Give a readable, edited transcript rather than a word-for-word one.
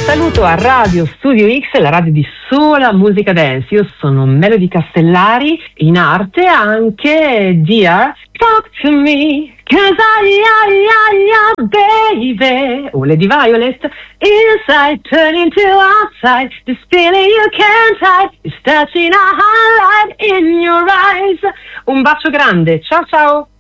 Saluto a Radio Studio X, la radio di sola musica dance. Io sono Melody Castellari, in arte anche Dear Talk to Me, 'cause baby, o Lady Violet, inside turning to outside, this feeling you can't hide, is touching a highlight in your eyes. Un bacio grande, ciao ciao!